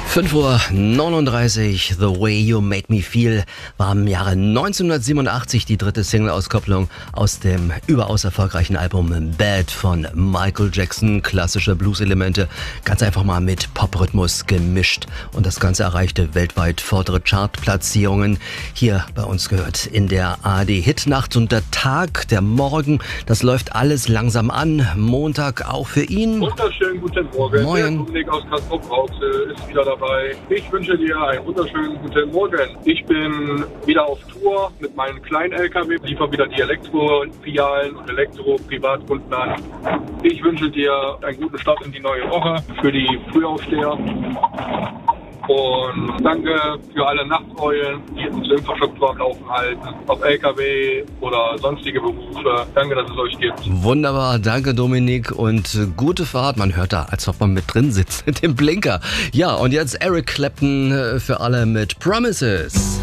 5:39 Uhr, The Way You Made Me Feel war im Jahre 1987 die dritte Single-Auskopplung aus dem überaus erfolgreichen Album Bad von Michael Jackson. Klassische Blues-Elemente, ganz einfach mal mit Pop-Rhythmus gemischt. Und das Ganze erreichte weltweit vordere Chartplatzierungen. Hier bei uns gehört in der ARD-Hitnacht und der Tag, der Morgen, das läuft alles langsam an. Montag auch für ihn. Wunderschönen guten Morgen. Moin. Der Dominik aus Castrop-Rauxel ist wieder dabei. Ich wünsche dir einen wunderschönen guten Morgen. Ich bin wieder auf Tour mit meinem kleinen LKW, liefere wieder die Elektro-Filialen und Elektro-Privatkunden an. Ich wünsche dir einen guten Start in die neue Woche für die Frühaufsteher. Und danke für alle Nachteulen, die unsere Infrastruktur am Laufen halten, ob LKW oder sonstige Berufe. Danke, dass es euch gibt. Wunderbar, danke Dominik und gute Fahrt. Man hört da, als ob man mit drin sitzt, mit dem Blinker. Ja, und jetzt Eric Clapton für alle mit Promises.